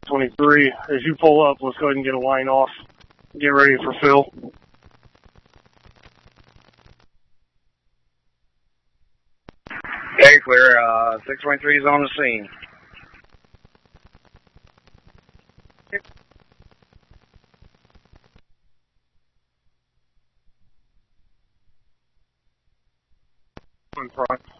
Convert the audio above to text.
23. As you pull up, let's go ahead and get a line off. Get ready for fill. Okay, clear. 623 is on the scene. In front.